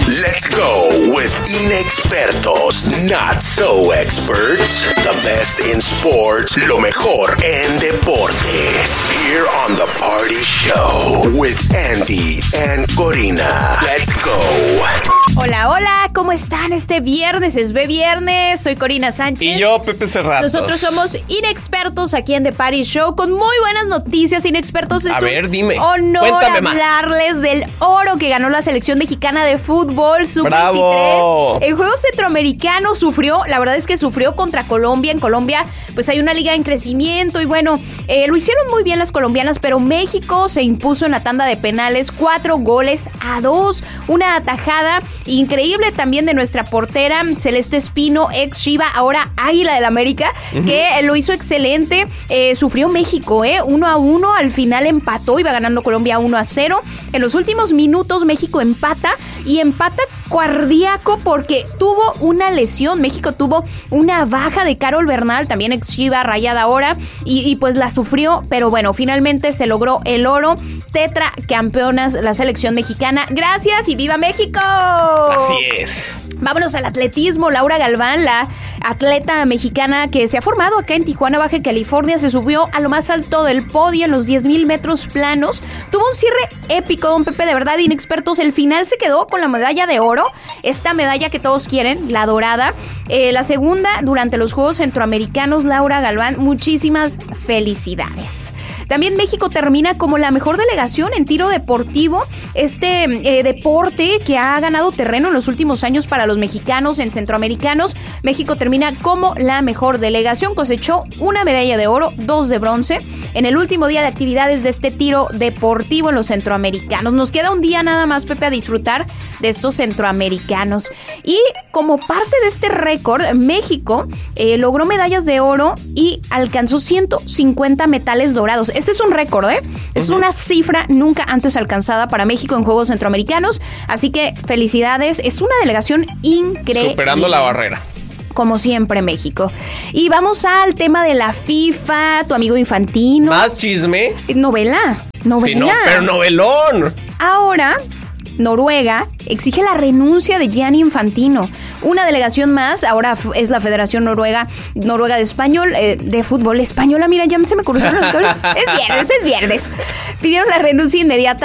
Let's go with inexpertos, not so experts. The best in sports, lo mejor en deportes. Here on The Party Show with Andy and Corina. Let's go. Hola, hola, ¿cómo están? Este viernes es viernes, soy Corina Sánchez. Y yo, Pepe Cerratos. Nosotros somos inexpertos aquí en The Party Show con muy buenas noticias, inexpertos. A ver, dime. Honor Cuéntame más. hablarles del oro que ganó la selección mexicana de fútbol sub-23. ¡Bravo! El juego centroamericano sufrió, la verdad es que sufrió contra Colombia. En Colombia, pues hay una liga en crecimiento y bueno, lo hicieron muy bien las colombianas, pero México se impuso en la tanda de penales 4-2. Una atajada increíble también de nuestra portera Celeste Espino, ex Chiva, ahora Águila del América, que lo hizo excelente. Sufrió México, 1-1, al final empató, iba ganando Colombia 1-0. En los últimos minutos México empata cardíaco porque tuvo una lesión. México tuvo una baja de Carol Bernal, también ex Chiva, rayada ahora, y pues la sufrió, pero bueno, finalmente se logró el oro. Tetracampeonas la selección mexicana. Gracias y ¡viva México! Así es. Vámonos al atletismo. Laura Galván, la atleta mexicana que se ha formado acá en Tijuana, Baja California, se subió a lo más alto del podio en los 10,000 metros planos. Tuvo un cierre épico, don Pepe, de verdad, inexpertos. El final se quedó con la medalla de oro, esta medalla que todos quieren, la dorada. La segunda durante los Juegos Centroamericanos. Laura Galván, muchísimas felicidades. También México termina como la mejor delegación en tiro deportivo, deporte que ha ganado terreno en los últimos años para los mexicanos en centroamericanos. México termina como la mejor delegación, cosechó una medalla de oro, 2 de bronce en el último día de actividades de este tiro deportivo en los centroamericanos. Nos queda un día nada más, Pepe, a disfrutar de estos centroamericanos. Y como parte de este récord, México logró medallas de oro y alcanzó 150 metales dorados. Este es un récord, Es una cifra nunca antes alcanzada para México en Juegos Centroamericanos. Así que felicidades, es una delegación increíble. Superando la barrera. Como siempre, México. Y vamos al tema de la FIFA, tu amigo Infantino. ¿Más chisme? Novela. Sí, no, pero novelón. Ahora, Noruega exige la renuncia de Gianni Infantino. Una delegación más, ahora es la Federación Noruega de Español, de Fútbol Española. Mira, ya se me cruzaron los cables. Es viernes. Pidieron la renuncia inmediata